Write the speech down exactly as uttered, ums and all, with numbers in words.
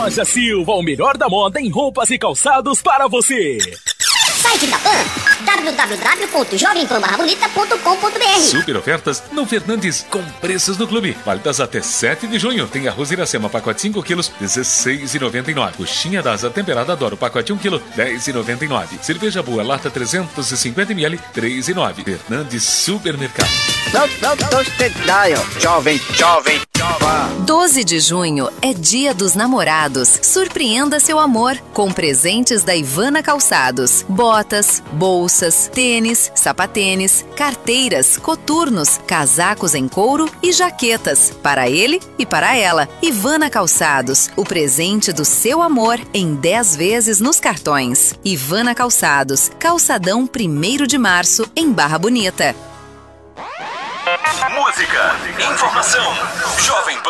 Loja Silva, o melhor da moda em roupas e calçados para você. Site da Pan, w w w ponto jovem pan barra bonita ponto com ponto b r. Super ofertas no Fernandes, com preços no clube. Válidas até sete de junho. Tem arroz Iracema, pacote cinco quilos, dezesseis reais e noventa e nove centavos. Coxinha da asa temperada Adoro, pacote um quilo, dez reais e noventa e nove centavos. Cerveja Boa, lata trezentos e cinquenta mililitros, três reais e nove centavos. Fernandes Supermercado. Não, não, não, jovem, jovem, jovem. doze de junho é Dia dos Namorados. Surpreenda seu amor com presentes da Ivana Calçados. Botas, bolsas, tênis, sapatênis, carteiras, coturnos, casacos em couro e jaquetas. Para ele e para ela. Ivana Calçados, o presente do seu amor em dez vezes nos cartões. Ivana Calçados, Calçadão primeiro de março, em Barra Bonita. Música, informação, Jovem Pan.